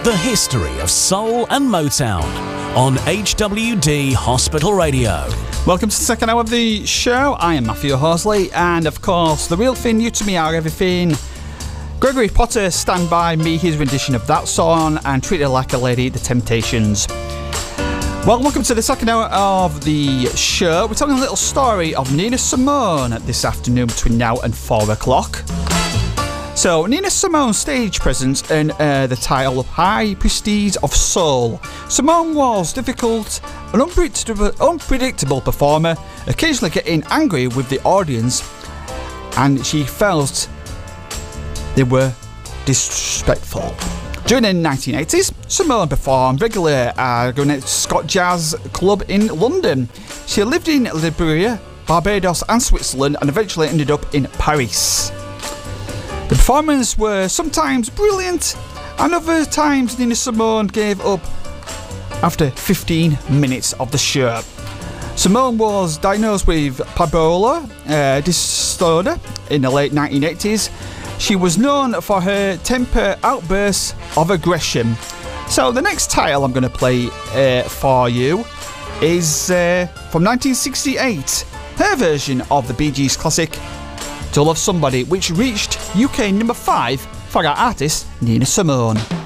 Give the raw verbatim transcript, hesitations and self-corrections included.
The history of soul and Motown on H W D Hospital Radio. Welcome to the second hour of the show. I am Matthew Horsley, and of course, the real thing, you to me are everything. Gregory Potter, Stand By Me, his rendition of that song, and Treat Her Like a Lady, The Temptations. Well, welcome to the second hour of the show. We're telling a little story of Nina Simone this afternoon between now and four o'clock. So, Nina Simone's stage presence earned uh, the title High Prestige of Soul. Simone was difficult, an unpredictable, unpredictable performer, occasionally getting angry with the audience, and she felt they were disrespectful. During the nineteen eighties, Simone performed regularly at the Scott Jazz Club in London. She lived in Liberia, Barbados and Switzerland, and eventually ended up in Paris. The performances were sometimes brilliant, and other times Nina Simone gave up after fifteen minutes of the show. Simone was diagnosed with bipolar uh, disorder in the late nineteen eighties. She was known for her temper outbursts of aggression. So the next title I'm going to play uh, for you is uh, from nineteen sixty-eight, her version of the Bee Gees classic To Love Somebody, which reached U K number five for our artist Nina Simone.